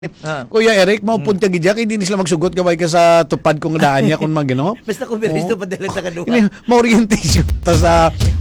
Kuya Eric, maupunta gidya kay hindi sila magsugot kamay ka sa tupad kung daan niya kung magino. Basta kung beristo padala sa kaduha. Ini ma-orientation ta sa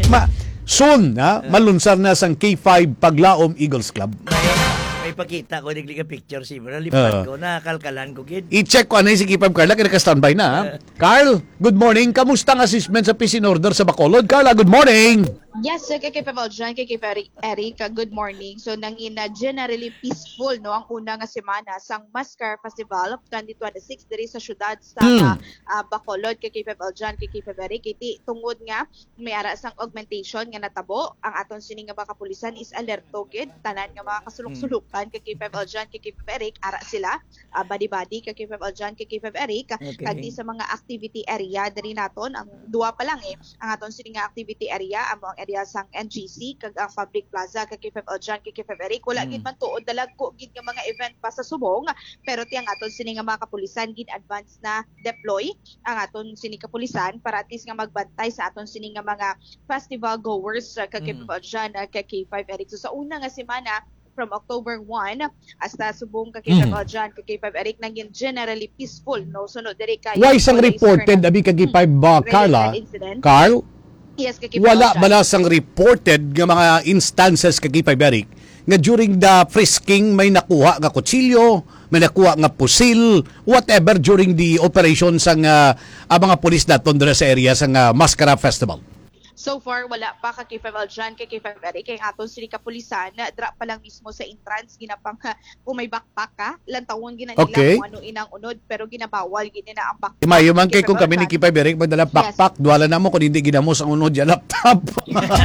soon malunsar na sang K5 Paglaom Eagles Club. May pakita ko nagli ka picture si mo. Lipat ko na kalkalan ko gid. I-check ko ano si K5 Carla kaya ka-standby na. Carl, good morning. Kamusta ang assessment sa peace in order sa Bacolod? Carla, good morning. Yes, kay Pavel kay Eric, good morning. So nangina generally peaceful no ang una nga semana sang Mascar Festival of 2026 diri sa syudad sa Bacolod kay Pavel kay Eric iti tungod nga may ara sang augmentation nga natabo ang aton sini nga mga kapulisan is alerto gid tanan nga mga kasulok-sulukan kay Pavel kay Eric ara sila body kay Pavel kay Eric kag di sa mga activity area diri naton ang duwa pa lang ang aton sini nga activity area ang area sang NGC kag ang Public Plaza kay kay Eric wala gid man tuod dalagko gid nga mga event pa sa subong pero tiyang aton sini nga mga kapulisan gid advance na deploy ang aton sini kapulisan para at least nga magbantay sa aton sini nga mga festival goers kay kay K5 Eric so sa una nga semana from October 1 hasta subong kay K5 Eric naging generally peaceful no sunod diri kay why sang reported abi kay K5 ba Carla? Carl? Yes, wala balasang reported nga mga instances kay K5 Eric nga during the frisking may nakuha nga kutsilyo, may nakuha nga pusil, whatever during the operation sang mga pulis naton dira sa area sang Mascara Festival. So far, wala pa kay K5 Eric, kay aton sini kapulisan, drop pa lang mismo sa entrance, ginapang kung may backpack ka, lantawon ginanila kung ano inang unod, pero ginabawal ginina ang backpack. Mayo man kay kung kami ni K5 Eric magdala backpack, duwala na mo kung hindi ginamos ang unod yan laptop.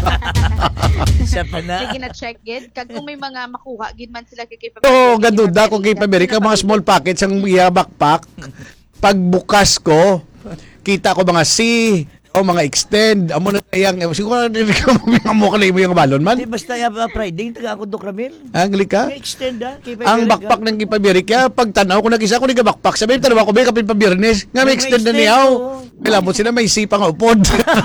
Siya pa na. Sige na check gid, kag kung may mga makuha gid man sila kay K5 Eric. Oo, gaduda kung K5 Eric, ang mga small packets ang backpack, pagbukas ko, kita ko mga mga extend, amo na yang siguro hindi ka mo kalay mo yung balon man. Di basta Friday taga ako Dokramil. Anglika? Extend ang backpack ng Kipabirika, pag tanaw ko nag-isa ko ni backpack, sabi tanaw ko may kapin pabirnes, nga may extend na niyaw. Kilabot sila may sipang upod.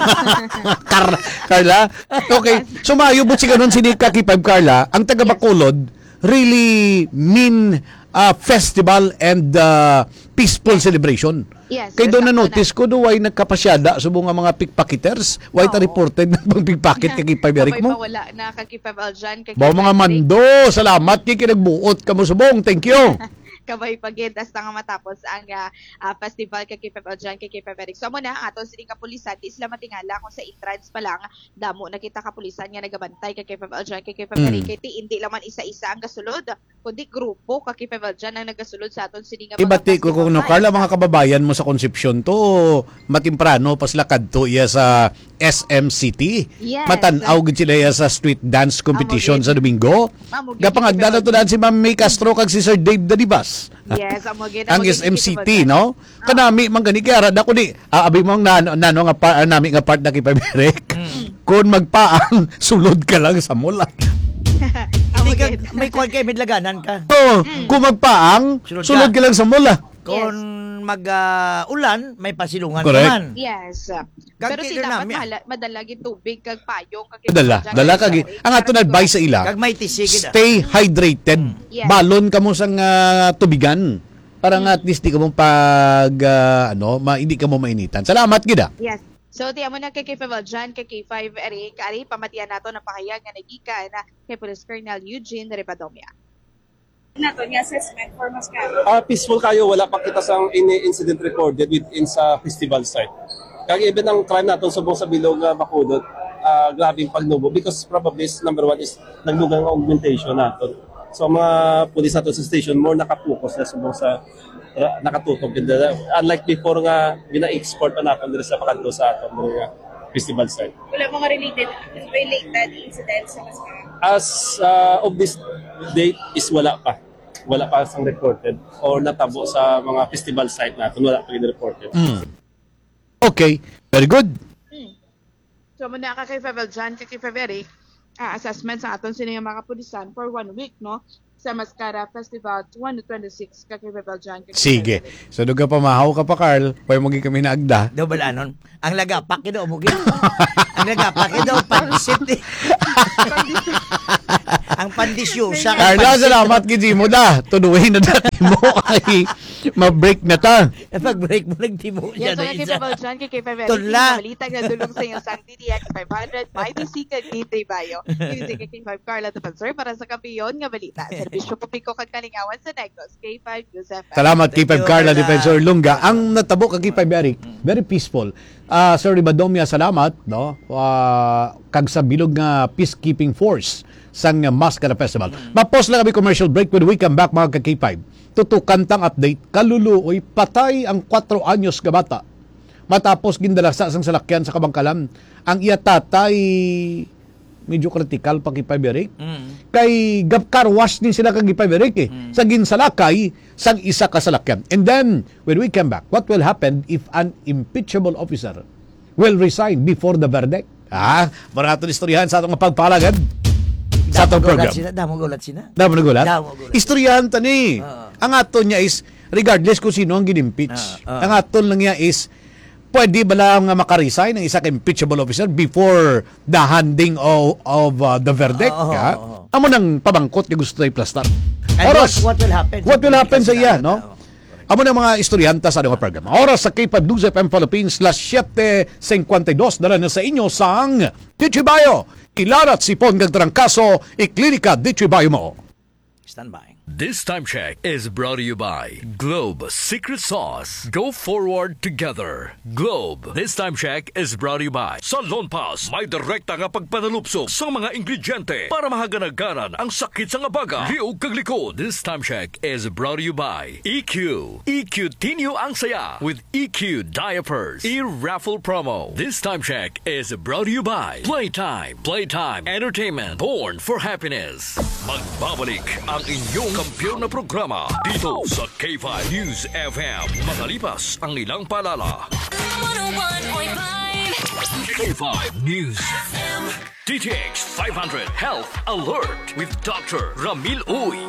Carla. Okay. So mayubot si ganun sinika K5 Carla, ang taga Bacolod really mean festival and peaceful celebration. Yes. Kaya doon na-notice ko doon ay nagkapasyada sa mga pickpocketers. Why reported na bang pickpocket kay K5 Eric mo? Wala na kay K5 kay mga mando, salamat kay kinagbuot ka mo subong. Thank you. Kabay pagid hasta nga matapos ang festival kay K5 kay K5 Eric. So mo na aton sini kapulisan di sila matingala kung sa entrance pa lang damo nakita kapulisan nga nagabantay kay K5 kay K5 Eric kay hindi lang man isa-isa ang gasulod kundi grupo kay K5 ang nagasulod sa aton sini nga ibati ko kung no Carla mga kababayan mo sa Concepcion to matimprano paslakad to iya sa SM City. Yes. Matanaw gid sila iya sa street dance competition sa Domingo. Gapangagdala to daan si Ma'am May Castro kag si Sir Dave Dadibas. Yes, ang SMCT, no? Kanami man gani kaya rada ko di abi mo nano nga nami nga part na kay Paberek. Kung magpaang sulod ka lang sa mula. Hindi ka may kuwan kay midlaganan ka. Oo, kung magpaang sulod ka lang sa mula. Kung mag-ulan, may pasilungan naman. Yes. Pero si dapat madalagi tubig kag payong kag dala kag ang aton advice sa ila. Kag may tisig stay hydrated. Yes. Balon kamo sang tubigan para nga at least di ka mo hindi ka mo mainitan. Salamat gida. Yes. So tiyan mo na kay Pavel kay K5 Eric, ari pamatian nato na pakayag nga nagika na kay Police Colonel Eugene Repadomia. Nato ni assessment for Mascara. Peaceful kayo, wala pa kita sang incident recorded within sa festival site. Kaya even ang crime natin subong sa bilog Bacolod, grabe yung pagnubo because probably number one is nagdugang augmentation natin. So mga pulis natin sa station more nakapokus na subong sa nakatutok. Unlike before nga gina-export pa natin sa pakanto sa atin festival site. Wala mga related incidents sa Mascara? As of this date is wala pa. Wala pa sang reported or natabo sa mga festival site natin. Wala pa reported. Okay. Very good. So muna ka kay Pavel kay Eric, assessment sa aton sini nga mga kapulisan for 1 week no sa Mascara Festival 2026 kay Pavel kay sige. So duga pamahaw ka pa Carl, pay magi kami na agda. Do balanon. Ang lagapak kido mo gid. Ang lagapak kido pansit. Ang pandisyosa. Carla, salamat kay mo da. Tunuhin na dati mo kay ma-break na ta. Pag-break mo, nagtimo siya Yes, so na kay isa. Pabal John, kay Eric, Tula. balita nga dulong sa iyong sang DDX 500, may bisika K3 Bayo. Music kay King 5 Carla Defensor para sa kampiyon nga balita. Serbisyo publiko kag kalingawan sa Negros, K5 News FM. Salamat kay Thank you, Carla Carla. Defensor Lunga. Ang natabo kay Eric, very peaceful. Sir Ribadomia, salamat, no? Kag sa bilog nga peacekeeping force sang Mascara Festival. Mapos lang kami commercial break when we come back mga ka-K5. Tutukantang update, kaluluoy patay ang 4 anyos nga bata. Matapos gindalasa sang salakyan sa Kabangkalan. Ang iya tatay medyo critical pa kay Eric. Kay car wash din sila kay Eric sa ginsalakay sang isa ka salakyan. And then when we come back, what will happen if an impeachable officer will resign before the verdict? Para natin istoryahan sa atong pagpalagad sa atong program. Damo gulat sina. Damo nagulat? Damo gulat. Istoryahan tani. Oo. Ang aton niya is, regardless kung sino ang ginimpeach, ang aton lang niya is, pwede ba lang makaresign ng isa ka impeachable officer before the handing of the verdict? Oo. Amo nang pabangkot yung gusto tayo plastar. And Oras, what will happen? what will happen sa iya, Oo. no? Amo na mga istoryanta sa mga program. Oras sa K5 News FM Philippines /7:52 dala na sa inyo sang Dichibayo. Kilarat sipon kag trangkaso iklinika Dichibayo mo. Stand by. This time check is brought to you by Globe Secret Sauce. Go forward together. Globe. This time check is brought to you by Sa Lone Pass. May direkta nga pagpanalupsok sa mga ingrediente para mahaganagaran ang sakit sa ngabaga. Liog kag likod. This time check is brought to you by EQ. EQ Tinyo ang saya with EQ Diapers. E-raffle promo. This time check is brought to you by Playtime. Playtime Entertainment. Born for happiness. Magbabalik ang inyong kampiyon na programa dito sa K5 News FM. Makalipas ang ilang paalala. 101.5 K5 News FM. DTX 500 Health Alert with Dr. Ramil Uy.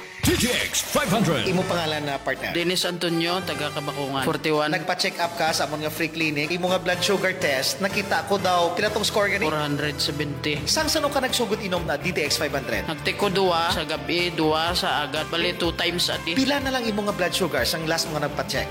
DTX 500. Imo pangalan na partner? Dennis Antonio, taga Kabakungan. 41. Nagpa-check up ka sa amon nga free clinic. Imo nga blood sugar test, nakita ko daw pila tong score gani? 470. Sang sano ka nagsugot inom na DTX 500? Nagtiko 2 sa gabi, 2 sa agat. Bali 2 times a day. Pila na lang imo nga blood sugar sang last mo nga nagpa-check?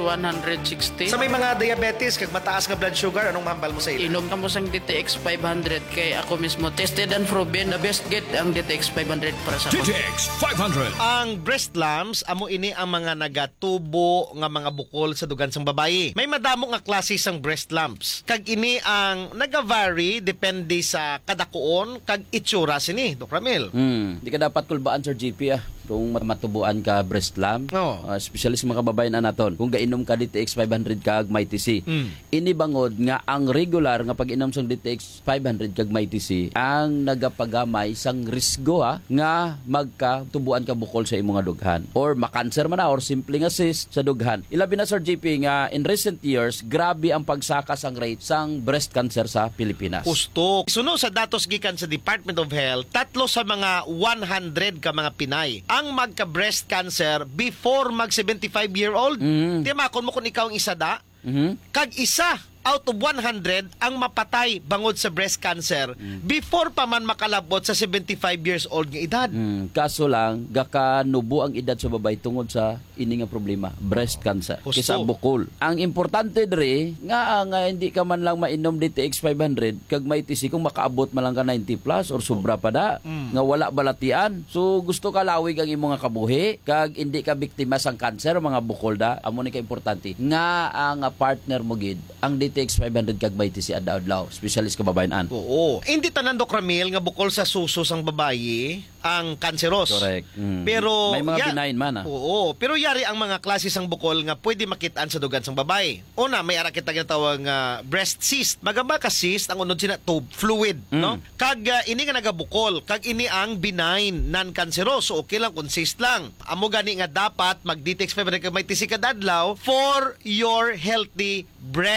160. Sa may mga diabetes kag mataas nga blood sugar, anong mahambal mo sa ila? Inom ka mo sang DTX 500 kay ako mismo tested and proven the best get ang DTX 500 para sa ako. DTX 500. Ang breast lumps, amo ini ang mga nagatubo nga mga bukol sa dugan sang babayi. May madamo nga klase sang breast lumps. Kag ini ang nagavary depende sa kadakuon kag itsura sini, Dok Ramil. Di ka dapat kulbaan Sir GP kung matubuan ka breast lump. No. Especially sa mga babae na naton. Kung gainom ka DTX 500 kag may TC. Ini bangod nga ang regular nga pag-inom sang DTX 500 kag may TC ang nagapagamay sang risgo nga magkatubuan ka bukol sa imong nga dughan or makanser man na or simple nga cyst sa dughan. Ilabi na Sir GP nga in recent years grabe ang pagsaka sang rate sang breast cancer sa Pilipinas. Pusto. Suno sa datos gikan sa Department of Health, 3 sa mga 100 ka mga Pinay ang magka-breast cancer before mag 75-year-old. Di makon mo kung ikaw ang isa da. Kag isa out of 100 ang mapatay bangod sa breast cancer before pa man makalabot sa 75 years old nga edad. Kaso lang, gakanubo ang edad sa babay tungod sa ini nga problema, breast cancer. Husto. Kisa bukol. Ang importante dre, nga hindi ka man lang mainom DTX 500, kag may TC kung makaabot man lang ka 90 plus or sobra pa da, nga wala balatian. So gusto ka lawig ang imo nga kabuhi, kag hindi ka biktima sang cancer, mga bukol da, amo ni ka importante. Nga ang partner mo gid, ang DTX 500 kag may TC adlaw-adlaw, specialist ka babayan-an. Oo. Hindi tanan Dok Ramil nga bukol sa suso sang babayi ang kanseros. Correct. Pero may mga benign man Oo, pero yari ang mga klase sang bukol nga pwede makitaan sa dugan sang babae. Una, may ara kita ginatawag nga breast cyst. Magamba ka cyst ang unod sina tube fluid, no? Kag ini nga nagabukol, kag ini ang benign non-cancerous. So okay lang kung cyst lang. Amo gani nga dapat mag-DTX 500 kag may TC kada adlaw for your healthy breast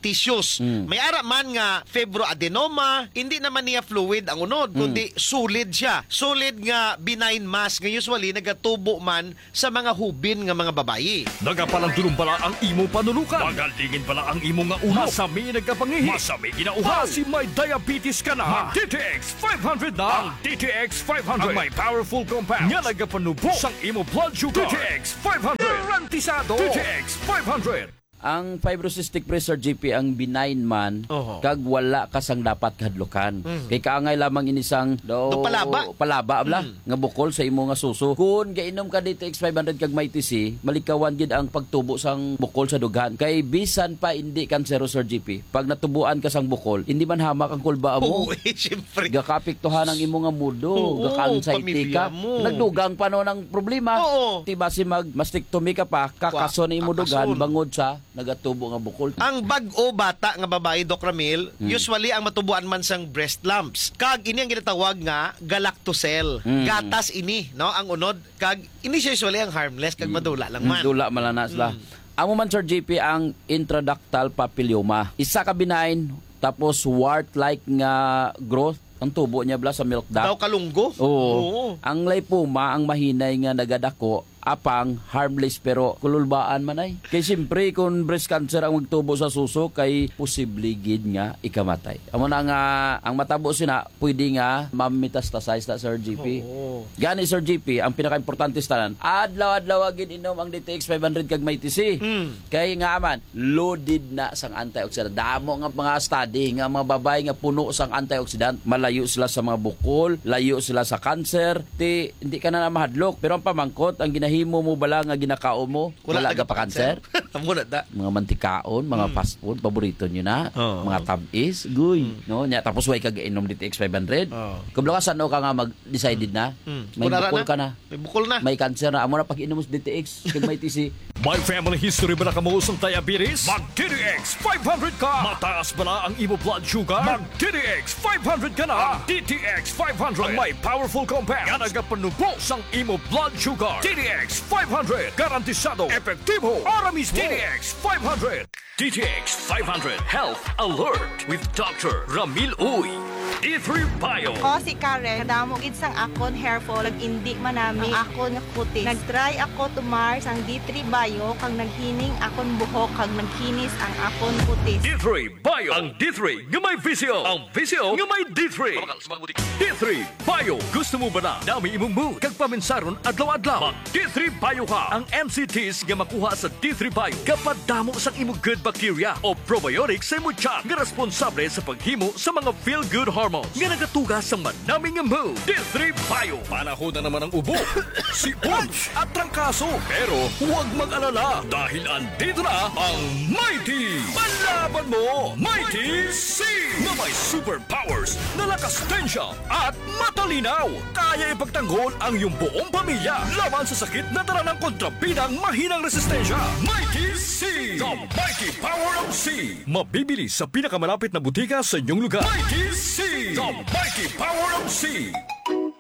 tissues. May ara man nga fibroadenoma, hindi naman niya fluid ang unod, kundi solid siya. Solid nga benign mass nga usually nagatubo man sa mga hubin nga mga babayi. Nagapalang pala ang imo panulukan. Magalingin pala ang imo nga ulo. Masami nagkapangihi. Masami ginauhaw. Si may diabetes ka na. Mag-DTX 500 na. Ang DTX 500. Ang may powerful compounds. Nga nagapanubo sang imo blood sugar. DTX 500. Garantisado. DTX 500. Ang fibrocystic pressure GP ang benign man kag wala ka sang dapat kahadlokan. Kay kaangay lamang inisang Do palaba abla nga bukol sa imo nga suso. Kun gainom ka DTX 500 kag may TC, malikawan gid ang pagtubo sang bukol sa dughan. Kay bisan pa hindi kansero Sir GP. Pag natubuan ka sang bukol, hindi man hamak ang kulba mo. Siyempre. Gakapiktuhan ang imo nga mudo, gaka-anxiety ka. Nagdugang pa no ng problema. Tiba si mastectomy ka pa, kakaso na imo dugan bangod sa nagatubo nga bukol. Ang bag-o bata nga babae, Doc Ramil, usually ang matubuan man sang breast lumps. Kag ini ang ginatawag nga galactocell. Gatas ini, no? Ang unod kag ini siya usually ang harmless kag madula lang man. Dula malana sila. Amo man Sir JP ang intraductal papilloma. Isa ka benign tapos wart-like nga growth ang tubo niya bla sa milk duct. Daw kalunggo? Oo. Ang lipoma ang mahinay nga nagadako apang harmless pero kululbaan man ay. Kay siyempre kung breast cancer ang magtubo sa suso kay posible gid nga ikamatay. Amo na nga ang matabo sina pwede nga ma-metastasize na Sir GP. Gani Sir GP ang pinaka-importante tanan adlaw-adlaw gid inom ang DTX 500 kag may TC. Kay nga man loaded na sang antioxidant. Damo nga mga study nga mga babae nga puno sang antioxidant, malayo sila sa mga bukol, layo sila sa cancer. Hindi ka na mahadlok pero ang pamangkot ang ginahimo mo bala nga ginakao mo wala ka pa cancer. Amo na da. Mga mantikaon, mga fast food paborito nyo na, mga tamis, guy, no? Nya tapos way kag inom DTX 500. Kablo ka sano ka nga mag-decided na, may bukol ka na. May bukol na. May cancer na amo na pag inom mo DTX kag may TC. May family history ba na kamuusong diabetes? Mag-DTX 500 ka! Mataas ba na ang imo blood sugar? Mag-DTX 500 ka na! Ang DTX 500 ang may powerful compounds nga nagapanubo sang imo blood sugar. DTX 500 garantisado, epektibo, para mismo. DTX 500. DTX 500 Health Alert with Dr. Ramil Uy. D3 Bio. Ako si Karen, kadamo gid sang akon hair fall, indi manami ang akon nga kutis. Nagtry ako tumar sang D3 Bio kang naghining akon buhok kag nagkinis ang akon kutis. D3 Bio. Ang D3 nga may visio. Ang visio nga may D3. D3 Bio. Gusto mo ba na dami imong mood kag paminsaron adlaw-adlaw? Mag D3 Bio ka. Ang NCTs nga makuha sa D3 Bio kapag damo sang imong good bacteria o probiotics sa imong tiyan nga responsable sa paghimo sa mga feel-good hormones nga nagatugas sa manaming mood. D3 Bio. Panahon na naman ang ubo, sipon at trangkaso. Pero huwag mag-alala dahil andito na ang Mighty. Panlaban mo, Mighty C! Na may superpowers na lakas tensya at matalinaw. Kaya ipagtanggol ang iyong buong pamilya laban sa sakit na dala ng kontrabidang mahinang resistensya. Mighty C! The Mighty Power of C! Mabibili sa pinakamalapit na butika sa inyong lugar. Mighty C! The Mighty Power of C!